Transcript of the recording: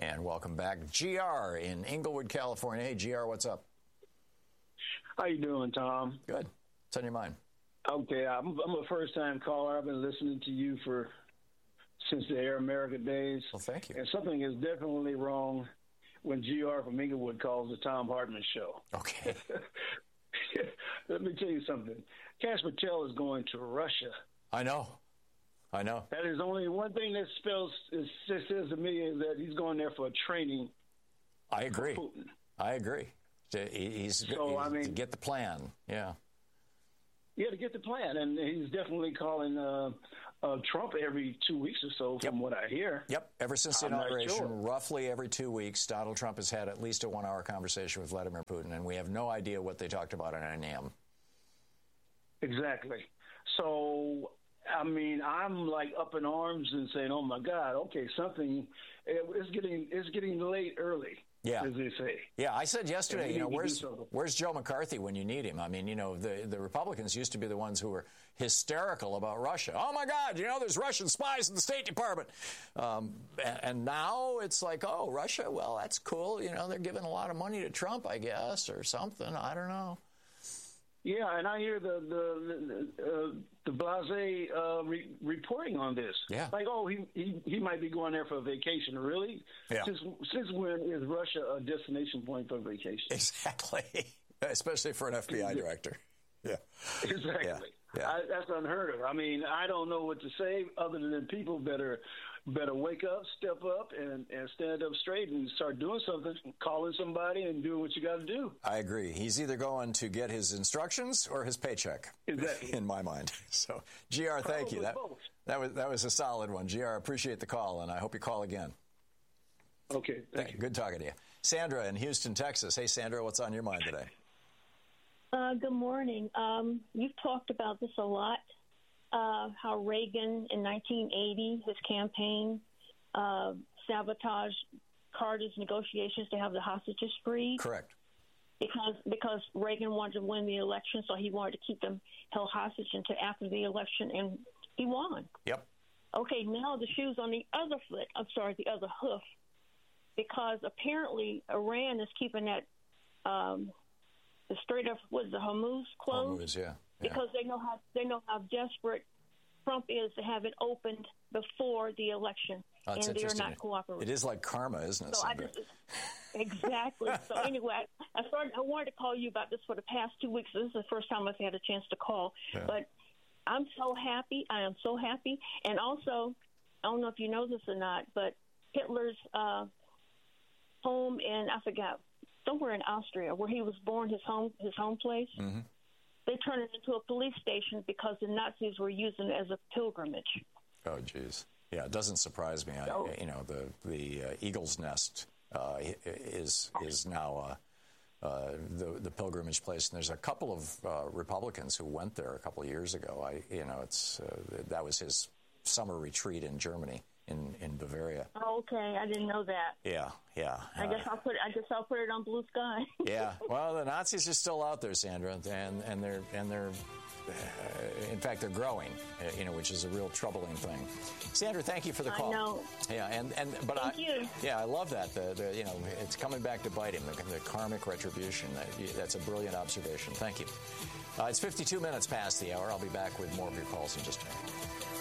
And welcome back, GR in Inglewood, California. Hey, GR, what's up? How you doing, Tom? Good. What's on your mind? Okay, I'm a first-time caller. I've been listening to you since the Air America days. Well, thank you. And something is definitely wrong when GR from Inglewood calls the Tom Hartman Show. Okay. Let me tell you something. Kash Patel is going to Russia. I know. That is only one thing that says to me is that he's going there for training. I agree. Putin. I agree. He's to get the plan. Yeah. Yeah, to get the plan, and he's definitely calling Trump every 2 weeks or so, from what I hear. Yep. Ever since the inauguration, roughly every 2 weeks, Donald Trump has had at least a 1 hour conversation with Vladimir Putin, and we have no idea what they talked about on NAM. Exactly. So, I mean, I'm like up in arms and saying, "Oh my God, okay, something it's getting late early." Yeah. As they say. Yeah, I said yesterday, where's Joe McCarthy when you need him? I mean, the Republicans used to be the ones who were hysterical about Russia. Oh, my God, there's Russian spies in the State Department. And now it's like, oh, Russia, well, that's cool. They're giving a lot of money to Trump, I guess, or something. I don't know. Yeah, and I hear the blasé reporting on this. Yeah. Like, oh, he might be going there for a vacation. Really? Yeah. Since when is Russia a destination point for vacation? Exactly. Especially for an FBI director. Yeah. Exactly. Yeah. That's unheard of. I mean, I don't know what to say other than people better wake up, step up, and stand up straight and start doing something, calling somebody and doing what you got to do. I agree. He's either going to get his instructions or his paycheck, exactly. In my mind. So, GR, thank you. That was a solid one. GR, appreciate the call, and I hope you call again. Okay, thank you. Good talking to you. Sandra in Houston, Texas. Hey, Sandra, what's on your mind today? Good morning. You've talked about this a lot, how Reagan in 1980, his campaign, sabotaged Carter's negotiations to have the hostages freed. Correct. Because Reagan wanted to win the election, so he wanted to keep them held hostage until after the election, and he won. Yep. Okay, now the shoe's on the other foot. The other hoof, because apparently Iran is keeping that the Strait of the Hormuz closed. Hormuz, yeah. Because they know how desperate Trump is to have it opened before the election, and they're not cooperating. It is like karma, isn't it? So exactly. So anyway, I wanted to call you about this for the past 2 weeks. This is the first time I've had a chance to call, but I'm so happy. I am so happy, and also, I don't know if you know this or not, but Hitler's home in somewhere in Austria, where he was born, his home place. Mm-hmm. They turned it into a police station because the Nazis were using it as a pilgrimage. Oh, geez. Yeah, it doesn't surprise me. The Eagle's Nest is now the pilgrimage place, and there's a couple of Republicans who went there a couple of years ago. That was his summer retreat in Germany. In Bavaria. Oh, okay, I didn't know that. Yeah. I guess I'll put it on Blue Sky. Yeah. Well, the Nazis are still out there, Sandra, and they're in fact they're growing, which is a real troubling thing. Sandra, thank you for the call. I know. Yeah, but thank you. Yeah, I love that. It's coming back to bite him. The karmic retribution. That's a brilliant observation. Thank you. It's 52 minutes past the hour. I'll be back with more of your calls in just a minute.